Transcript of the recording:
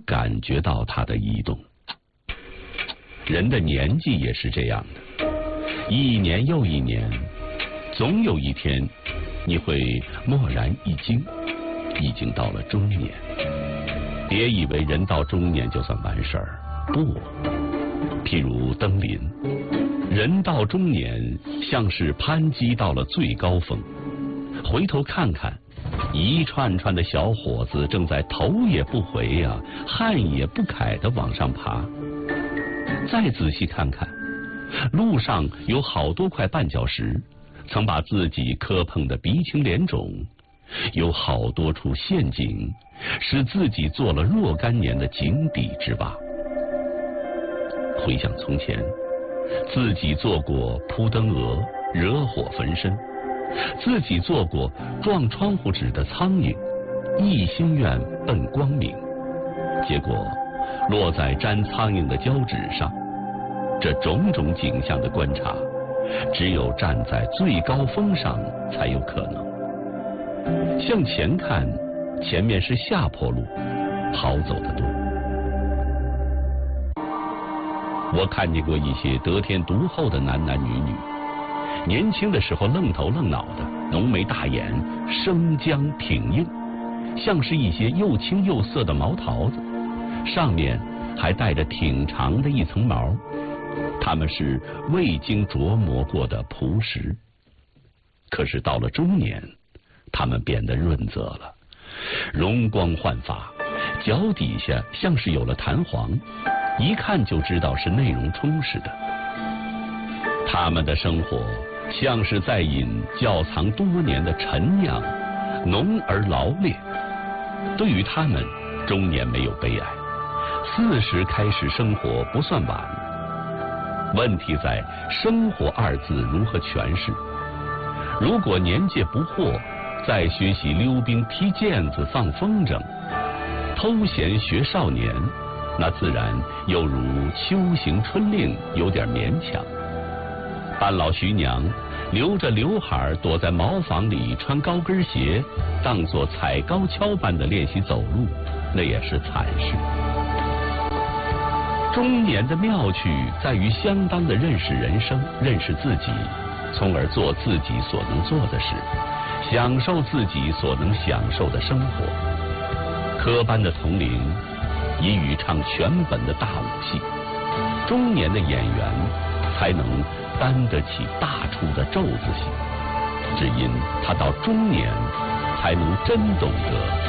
感觉到它的移动。人的年纪也是这样的，一年又一年，总有一天你会蓦然一惊，已经到了中年。别以为人到中年就算完事儿，不。譬如登临，人到中年像是攀击到了最高峰，回头看看，一串串的小伙子正在头也不回啊，汗也不揩的往上爬。再仔细看看，路上有好多块绊脚石，曾把自己磕碰得鼻青脸肿，有好多处陷阱，使自己做了若干年的井底之蛙。回想从前，自己做过扑灯蛾，惹火焚身；自己做过撞窗户纸的苍蝇，一心愿奔光明，结果落在沾苍蝇的胶纸上。这种种景象的观察，只有站在最高峰上才有可能。向前看，前面是下坡路，好走得多。我看见过一些得天独厚的男男女女，年轻的时候愣头愣脑的，浓眉大眼，生姜挺硬，像是一些又青又涩的毛桃子，上面还带着挺长的一层毛。他们是未经琢磨过的朴实。可是到了中年，他们变得润泽了，容光焕发，脚底下像是有了弹簧，一看就知道是内容充实的。他们的生活像是在饮窖藏多年的陈酿，浓而劳烈。对于他们，中年没有悲哀，40开始生活不算晚。问题在生活二字如何诠释。如果年届不惑，再学习溜冰、踢毽子、放风筝，偷闲学少年，那自然又如秋行春令，有点勉强。半老徐娘留着刘海躲在茅房里穿高跟鞋，当作踩高跷般的练习走路，那也是惨事。中年的妙趣在于相当的认识人生，认识自己，从而做自己所能做的事，享受自己所能享受的生活。科班的童龄已与唱全本的大武戏，中年的演员才能担得起大出的咒字戏，只因他到中年才能真懂得